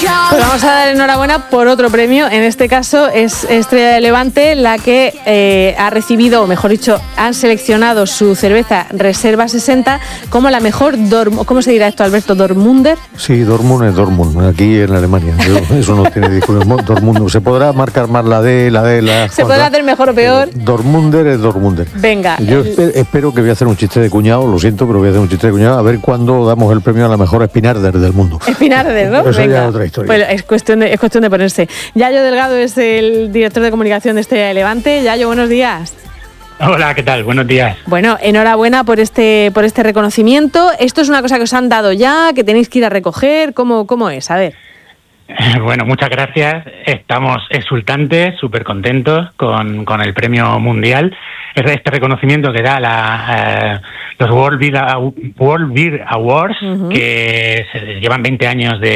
Pues vamos a dar enhorabuena por otro premio. En este caso es Estrella de Levante la que ha recibido, o mejor dicho, han seleccionado su cerveza Reserva 60 como la mejor ¿cómo se dirá esto, Alberto? ¿Dortmunder? Sí, Dortmund es Dortmund, aquí en Alemania. Eso no tiene discusión. Dortmund. Se podrá marcar más la D. ¿Se podrá hacer mejor o peor? Dortmunder es Dortmunder. Venga. Yo espero que voy a hacer un chiste de cuñado, lo siento, pero voy a hacer un chiste de cuñado, a ver cuándo damos el premio a la mejor Spinarder del mundo. Spinarder, ¿no? Pero eso venga. ya es otra historia. Pues es cuestión de ponerse. Yayo Delgado es el director de comunicación de Estrella de Levante. Yayo, buenos días. Hola, ¿qué tal? Buenos días. Bueno, enhorabuena por este reconocimiento. ¿Esto es una cosa que os han dado ya, que tenéis que ir a recoger? ¿Cómo es? A ver. Bueno, muchas gracias. Estamos exultantes, súper contentos con el premio mundial. Es este reconocimiento que da los World Beer Awards, que llevan 20 años de